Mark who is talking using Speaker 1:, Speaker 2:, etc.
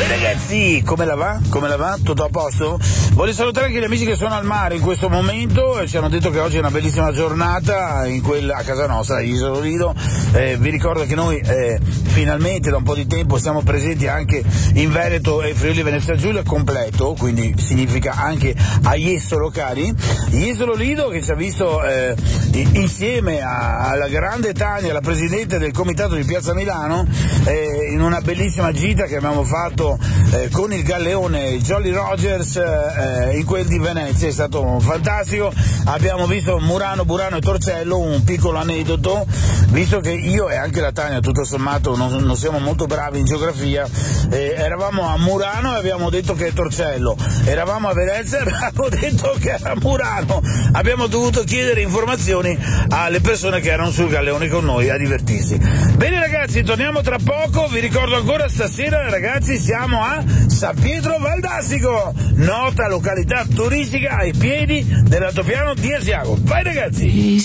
Speaker 1: Poi ragazzi, come la va? Come la va? Tutto a posto? Voglio salutare anche gli amici che sono al mare in questo momento e ci hanno detto che oggi è una bellissima giornata a casa nostra, a Isola Lido. Vi ricordo che noi finalmente da un po' di tempo siamo presenti anche in Veneto e Friuli Venezia Giulia completo, quindi significa anche a Jesolo locali. Jesolo Lido che ci ha visto insieme alla grande Tania, la presidente del comitato di Piazza Milano, in una bellissima gita che abbiamo fatto con il Galleone Jolly Rogers in quel di Venezia. È stato fantastico, abbiamo visto Murano, Burano e Torcello. Un piccolo aneddoto, visto che io e anche la Tania tutto sommato non siamo molto bravi in geografia, eravamo a Murano e abbiamo detto che è Torcello, eravamo a Venezia e abbiamo detto che era Murano, abbiamo dovuto chiedere informazioni alle persone che erano sul Galleone con noi a divertirsi. Bene ragazzi, torniamo tra poco. Vi ricordo ancora stasera ragazzi siamo a San Pietro Valdastico, nota località turistica ai piedi dell'altopiano di Asiago. Vai ragazzi!